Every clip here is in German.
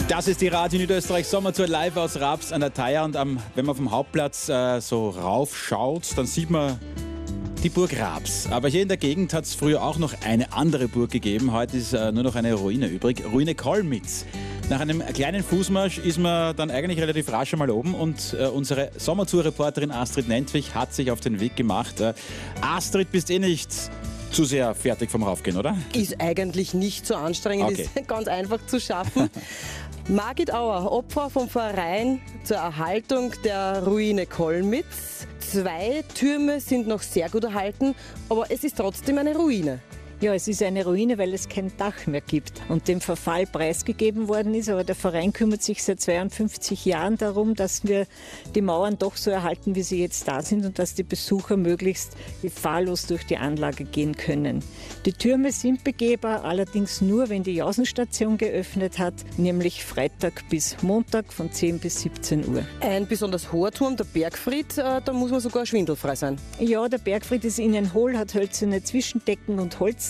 Das ist die Radio Niederösterreich Sommertour live aus Raps an der Thaya. Und wenn man vom Hauptplatz so raufschaut, dann sieht man die Burg Raps. Aber hier in der Gegend hat es früher auch noch eine andere Burg gegeben. Heute ist nur noch eine Ruine übrig, Ruine Kollmitz. Nach einem kleinen Fußmarsch ist man dann eigentlich relativ rasch einmal oben und unsere Sommertour-Reporterin Astrid Nentwich hat sich auf den Weg gemacht. Astrid, bist nicht zu sehr fertig vom Raufgehen, oder? Ist eigentlich nicht so anstrengend, Okay. Ist ganz einfach zu schaffen. Margit Auer, Opfer vom Verein zur Erhaltung der Ruine Kollmitz. 2 Türme sind noch sehr gut erhalten, aber es ist trotzdem eine Ruine. Ja, es ist eine Ruine, weil es kein Dach mehr gibt und dem Verfall preisgegeben worden ist. Aber der Verein kümmert sich seit 52 Jahren darum, dass wir die Mauern doch so erhalten, wie sie jetzt da sind und dass die Besucher möglichst gefahrlos durch die Anlage gehen können. Die Türme sind begehbar, allerdings nur, wenn die Jausenstation geöffnet hat, nämlich Freitag bis Montag von 10 bis 17 Uhr. Ein besonders hoher Turm, der Bergfried, da muss man sogar schwindelfrei sein. Ja, der Bergfried ist innen hohl, hat hölzerne Zwischendecken und Holztreppen,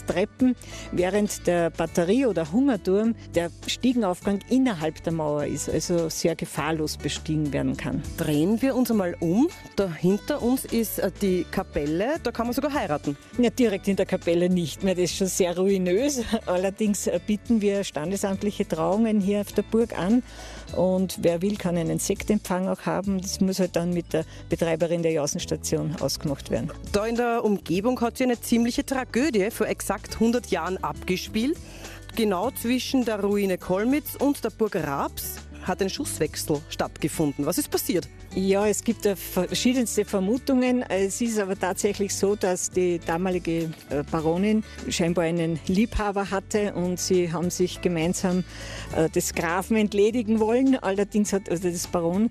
während der Batterie- oder Hungerturm der Stiegenaufgang innerhalb der Mauer ist, also sehr gefahrlos bestiegen werden kann. Drehen wir uns einmal um. Da hinter uns ist die Kapelle, da kann man sogar heiraten. Ja, direkt in der Kapelle nicht mehr, das ist schon sehr ruinös. Allerdings bieten wir standesamtliche Trauungen hier auf der Burg an und wer will, kann einen Sektempfang auch haben. Das muss halt dann mit der Betreiberin der Jausenstation ausgemacht werden. Da in der Umgebung hat sich eine ziemliche Tragödie vor exakt 100 Jahren abgespielt. Genau zwischen der Ruine Kollmitz und der Burg Raps hat ein Schusswechsel stattgefunden. Was ist passiert? Ja, es gibt verschiedenste Vermutungen. Es ist aber tatsächlich so, dass die damalige Baronin scheinbar einen Liebhaber hatte und sie haben sich gemeinsam des Grafen entledigen wollen. Allerdings hat also das Baron,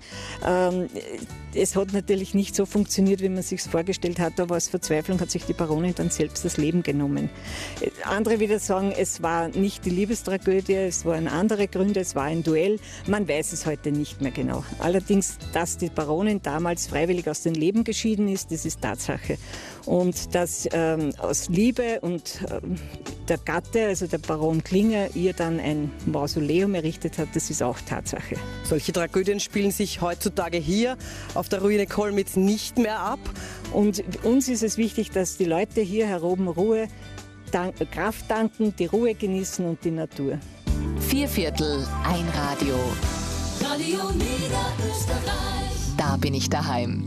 es hat natürlich nicht so funktioniert, wie man sich es vorgestellt hat, aber aus Verzweiflung hat sich die Baronin dann selbst das Leben genommen. Andere wieder sagen, es war nicht die Liebestragödie, es waren andere Gründe, es war ein Duell. Man weiß es heute nicht mehr genau. Allerdings, dass die Baronin damals freiwillig aus dem Leben geschieden ist, das ist Tatsache. Und dass aus Liebe und der Gatte, also der Baron Klinger, ihr dann ein Mausoleum errichtet hat, das ist auch Tatsache. Solche Tragödien spielen sich heutzutage hier auf der Ruine Kollmitz nicht mehr ab. Und uns ist es wichtig, dass die Leute hier heroben Kraft danken, die Ruhe genießen und die Natur. 4/4 ein Radio. Radio Niederösterreich. Da bin ich daheim.